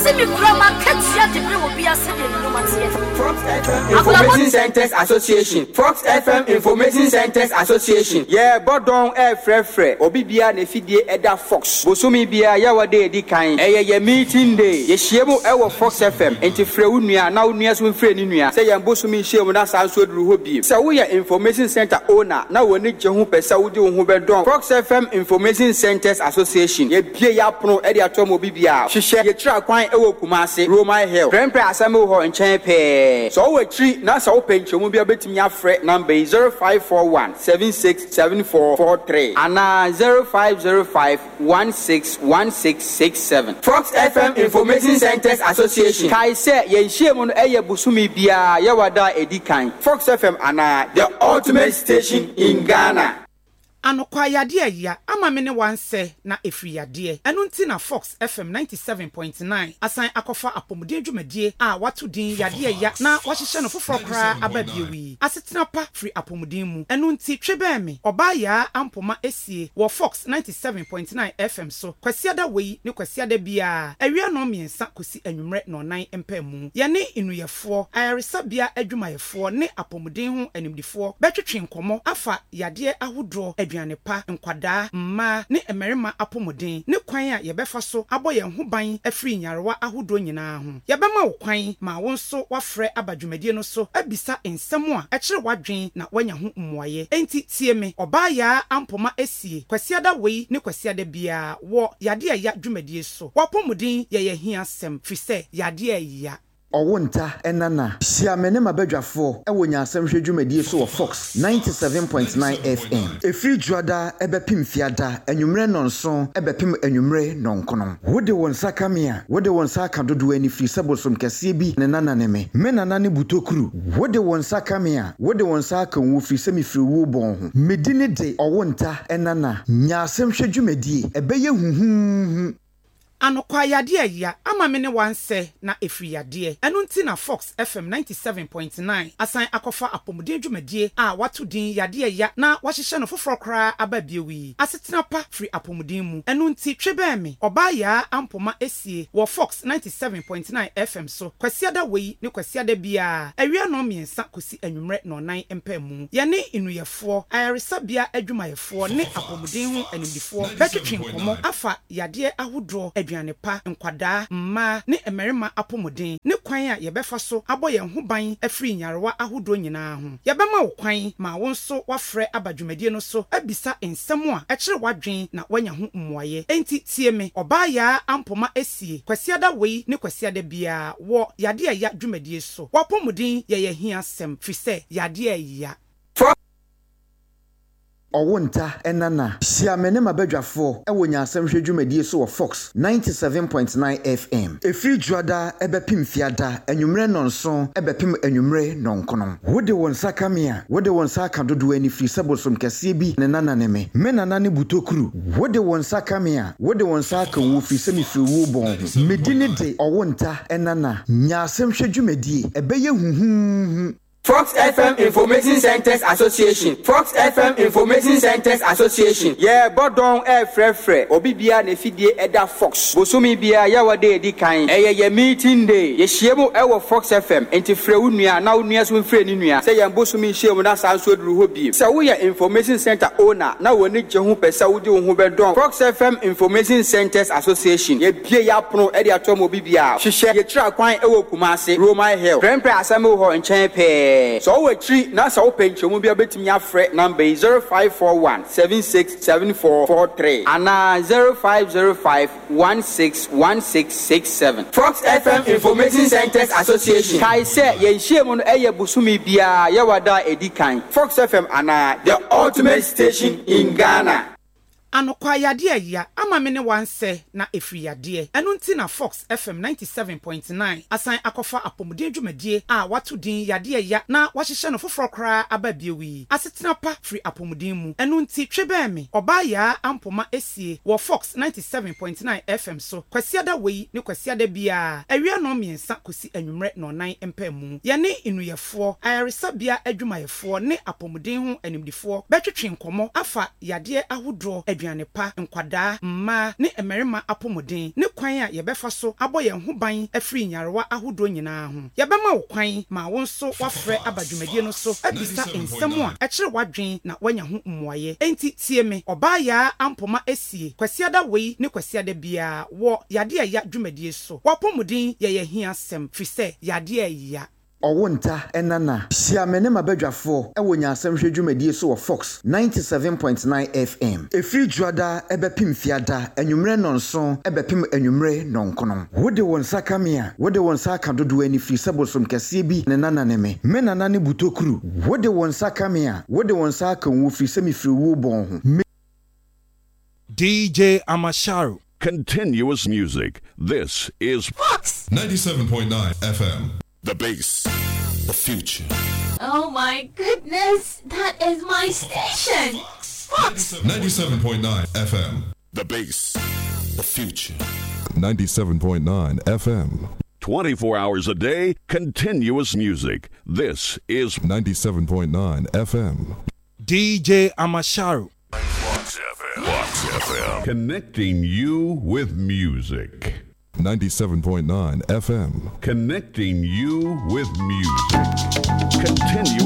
me grandma can't see the bill will be a city no matter. Fox FM Information Centers Association. Fox FM Information Centers Association. Yeah, but don't frefre. Obibia nefidie eda Fox. Bosumi bia yawa de edi kan. Ye meeting day. Ye shiemu ewo Fox FM. Enti fre unua na unua so mfre ni nua. Say ye bosumi shiemu na sanso duru ho bi. Say we Information Center owner na woni je ho pesa wodi wo ho bedon. Fox FM Information Centers Association. Ye bie ya pono edi atom obibia. Hihye ye tra kwan ewo Kumase Roman Hill. Prempre asemo ho nchen pe. So we tree na so penchomu bia betimi afre number 0541 767443 and 0505 161667. Fox FM Information Centers Association. Kai say ye hyiemu no eye busumi bia ye wada edikan. Fox FM ana the ultimate station in Ghana. Anokwa yade ya ama me ne wanse na efri yade enu nti na Fox FM 97.9 asan akofa apomuden dwumadie a wato din yade ya na wahihye no foforo kra ababiewi asetena pa free apomuden mu enu nti twebe me oba ya ampoma esie wo Fox 97.9 FM so kwasiada wei ne kwasiada bia awia no miensa kosi anwumre no nan empam ye ne inuyefo ayaresabia adwumayefo ne apomuden ho animdifo betwetwe nkomo afa yade ahodro aduane pa nkwada mma ne emerima apomuden ne kwan a yebefa so aboye ho ban afri nyarewa ahodo nyina ho yebema wo kwan ma wonso wafrɛ abadwumadie no so abisa ensɛm a ɛkyere wadwen na wanya ho mmoaye enti tie me oba ya ampoma esie kwasiada wei ne kwasiada bia wo yade ya dwumadie so wapomuden ye hia sem fisɛ yade ya Owunta enana siamene mabadwafo ewo nyasem hwedwumadie so wo Fox 97.9 FM efri juada ebepim fiada enwumre nonso ebepim enwumre nonkono wode won sakamia wode won saka dodo ani fri sebosom kase bi ne nana ne me nana ne butokuru wode won sakamia wode won saka wo fri semi fri wo bon ho medine de owunta enana nyasem hwedwumadie ebeye huhu Anokwa yade ya ama me ne wanse na efri yade enu nti na Fox FM 97.9 asan akofa apomuden dwumadie a wato din yade ya na wahihye no foforo kra ababiewi asetena pa free apomuden mu enu nti twebe me oba ya ampoma esie wo Fox 97.9 FM so kwasiada wei ne kwasiada bia awia no miensa kosi anwumre no nan empam ye ne inuyefo ayaresabia adwumayefo ne apomuden ho animdifo betwetwe nkomo afa yade ahodro aduane pa nkwada mma ne emerima apomuden ne kwan a yebefa so aboye ho ban afri nyarewa ahodo nyina ho yebema wo kwan ma wonso wafrɛ abadwumadie no so abisa ensɛm a ɛkyere wadwen na wanya ho mmoaye enti tie me oba ya ampoma esie kwasiada wei ne kwasiada bia wo yade ya dwumadie so wapomuden ye hia sem fisɛ yade ya Owunta enana siamene mabadwafo ewo nyasem hwedwumadie so wo Fox 97.9 FM efri juada ebepim fiada enwumre nonso ebepim enwumre nonkono wode won sakamia wode won saka dodo ani fri sebosom kase bi ne nana ne me nana ne butokuru wode won sakamia wode won saka wo fri semi fri wo bon ho medine de owunta enana nyasem hwedwumadie ebeye huhu Fox FM Information Centers Association. Fox FM Information Centers Association. Yeah, but don't frefre. Obibia nefidie eda Fox. Bosumi bia yawa de edi kan. Ye meeting day. Ye shiemu ewo Fox FM. Enti fre unua na unua so mfre ni nua. Say ye bosumi shiemu na sanso duru ho bi. Say we Information Center owner na woni je ho pesa wodi wo ho bedon. Fox FM Information Centers Association. Ye bie ya pono edi atom obibia. Hihye ye tra kwan ewo Kumase Roman Hill. Prempre asemo ho nchen pe. So we tree na so penchomu bia betimi afre number 0541 767443 and 0505 161667. Fox FM Information Centers Association. Kai say ye hyiemu no eye busumi bia ye wada edikan. Fox FM ana the ultimate station in Ghana. Anokwa yade ya ama me ne wanse na efri yade enu nti na Fox FM 97.9 asan akofa apomuden dwumadie a wato din yade ya na wahihye no foforo kra ababiewi asetena pa free apomuden mu enu nti twebe me oba ya ampoma esie wo Fox 97.9 FM so kwasiada wei ne kwasiada bia awia no miensa kosi anwumre no nan empam ye ne inuyefo ayaresabia adwumayefo ne apomuden ho animdifo betwetwe nkomo afa yade ahodro aduane pa nkwadaa mma ne mmarima apomodin ne kwan a yɛbɛfa so abɔ yɛn ho ban afiri nyarewa ahodoɔ nyinaa ho yɛbɛma wo kwan ma wo nso wafrɛ abadwumadie no so abisa nsɛm a ɛkyerɛ wadwen na wanya ho mmuaeɛ enti tie me ɔbaa yaa ampoma esie kwasiada wei ne kwasiada bia wɔ yade a ya dwumadie so wapomodin yɛyɛ hia asɛm fi sɛ yade a ya Owonta enana siamene mabadwafo ewo nyasem hwe dwumadie so wo Fox 97.9 FM efiri juada ebepim fiada enwumre nonson ebepim enwumre nonkono wode won sakamia wode won saka dodo ani firi sebosom kase bi ne nana ne me nana ne butokuru wode won sakamia wode won saka wo firi semi firi wo bon ho DJ Amasharu. Continuous music. This is Fox 97.9 FM. The bass, the future. Oh my goodness, that is my station. Fox 97.9 FM. The bass, the future. 97.9 FM. 24 hours a day, continuous music. This is 97.9 FM. DJ Amasharu. Fox FM. Connecting you with music. 97.9 FM. Connecting you with music. Continue.